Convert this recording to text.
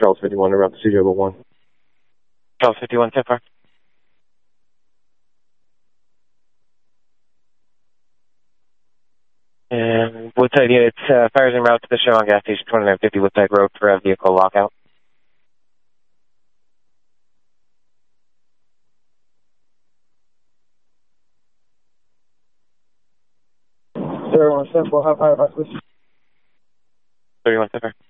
Charles 51 around the studio level 1. Charles 51, 10 4. And Woodside units, fires en route to the Chevron gas station, 2950 Woodside Road for a vehicle lockout. Sir, 1 step, we'll have higher by 31 10 4.